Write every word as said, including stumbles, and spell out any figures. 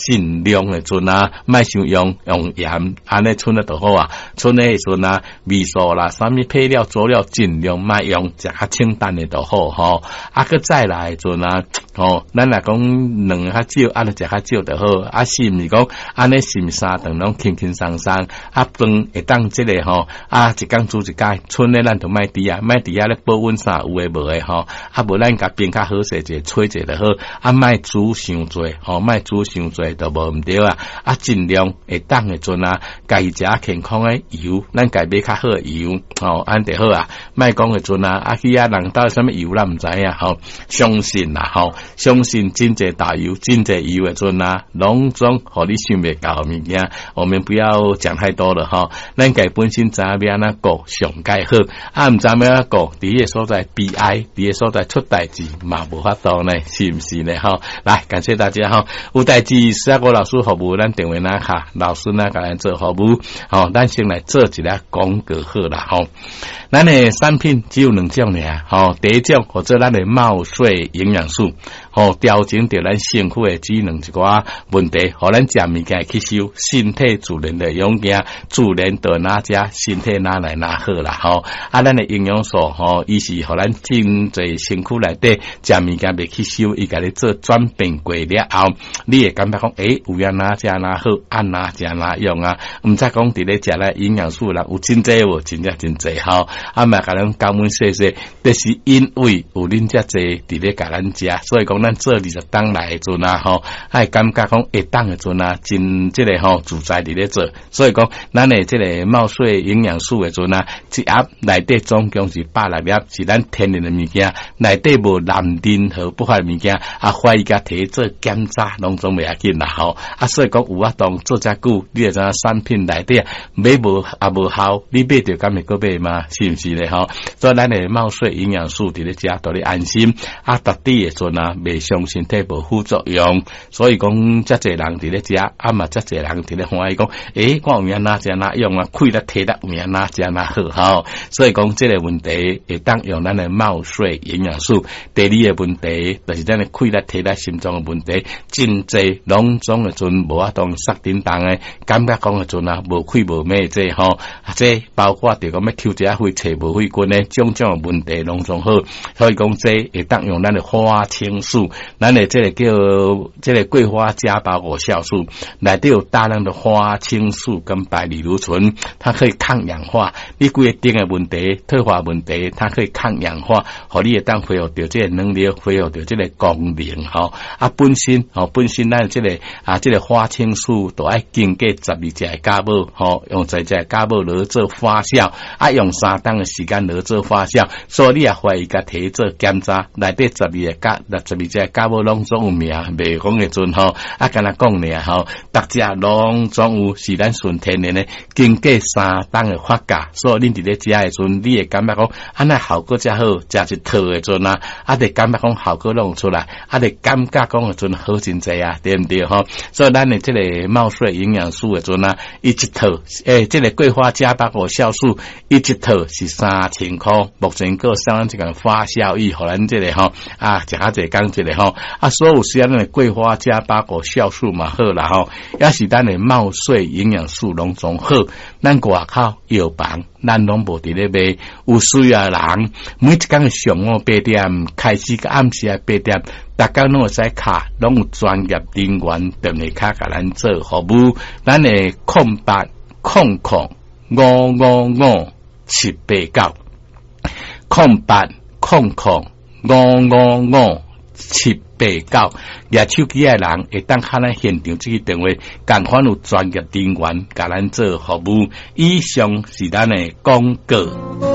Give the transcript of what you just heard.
尽量的阵啊，卖想用用盐，安尼剩的就好啊。剩的时阵啊，味素啦，啥物配料佐料尽量卖用，食较清淡的就好吼。啊，佮再来的阵啊，吼，咱来讲两较少，啊，就食较少就好。啊，是毋是讲安尼是毋三顿拢轻轻松松，啊，饭会当即个吼，啊，一工煮一摆，剩的咱就卖滴啊，卖滴啊咧保温啥有诶无诶吼，啊，无咱甲冰较好势者吹者就好，啊，卖煮伤多，吼，卖煮伤多就无毋对啊，啊，尽量会当诶阵啊，家己食健康诶油，咱家买较好诶油，吼，安就好啊，卖讲诶阵啊，啊去啊人到啥物油咱毋知影吼，相信啦吼，相信真济大油，真济油诶阵啊，拢总互你想袂到物件，我们不要讲太多了吼，咱家本身知影要安怎过上介好，啊毋知要安怎过，伫个所在悲哀，伫个所在出代志嘛无法度呢，是毋是呢吼？来，感谢大家吼，有代志是啊，我老师服务，咱电话哪卡，老师哪甲咱做服务，吼，咱先来做一个广告好啦吼。咱的产品只有两种尔，吼，第一种或者咱的茂穗营养素，吼，调整着咱身躯的机能一寡问题，互咱食物件吸收，身体自然的养件，自然到哪食，身体哪来哪好啦吼。啊，咱的营养素吼，伊是互咱真侪身躯内底食物件袂吸收，伊甲你做转变过了后，你会感觉讲，诶、欸，有影哪食哪好，按哪食哪用啊？毋则讲伫咧食咧营养素啦，有真济无，真正真济吼。啊，嘛甲咱讲阮说说，就是因为有恁遮济伫咧甲咱食，所以讲咱做二十档来诶阵啊吼，爱感觉讲一档诶阵啊，真即个吼自在伫咧做，所以讲咱诶即个茂穗营养素诶阵啊，一盒内底总共是百六粒，是咱天然诶物件，内底无含任何不法诶物件，啊，怀疑甲摕做检查，拢总袂要紧啦吼。啊，所以讲有法当做遮久，你会知影产品内底买无也无效，你买着敢会搁买吗？是毋是咧吼？所以咱诶茂穗营养素伫咧食，都你安心。啊，逐底诶阵啊，袂伤身体无副作用。所以讲，遮济人伫咧食，啊嘛遮济人伫咧欢喜讲，诶、欸，我有影哪食哪用啊，开得摕得有影哪食哪好吼。所以讲，即个问题会当用咱诶茂穗营养素。第二个问题就是咱诶开得摕得心脏诶问题，真济拢总诶阵无法当杀叮当诶，感觉讲诶阵啊，无开无咩即吼，即包括着讲要抽一下血找无血筋诶，种种诶问题拢总好。所以讲，即会当用咱诶花青素，咱诶即个叫即个桂花加保果酵素，内底有大量的花青素跟白藜芦醇，它可以抗氧化。你规个顶诶问题、退化问题，它可以抗氧化，互你会当恢复着即个能力，恢复着即个功能吼。啊，本身吼、哦，本身咱即、这个啊，即、这个花青素都爱经过十二只诶酵母，吼，用十二只酵母来做发酵，啊，用三档诶时间来做发酵，所以你也怀疑甲摕做检查，内底十二个酵，十二只酵母拢总有名，袂讲诶阵吼，啊，敢若讲尔吼，逐只拢总有是咱纯天然诶，经过三档诶发酵，所以恁伫咧食诶阵，你会感觉讲，安那效果才好，食一套诶阵啊，啊，得感觉讲效果拢出来，啊，得感觉讲诶阵好真济啊，对毋对吼？所以咱诶即个茂穗营养素诶阵啊，伊一套诶，即、这个桂花加百果酵素，伊一套是三千箍，目前个上咱即个发酵液，互咱即个吼啊，食较济讲即个吼啊，所有需要咱诶桂花加百果酵素嘛好啦吼，也是咱诶茂穗营养素拢总好，咱外口药房咱拢无伫咧卖，有需要人每一工上午八点开始，到暗时啊八点。大家拢会使卡，拢有专业人员电话卡甲咱做服务。咱的空八空空五五五七八九，空八空空五五五七八九。掠手机的人会当敲咱现场这个电话，共款有专业人员甲咱做服务。以上是咱的广告。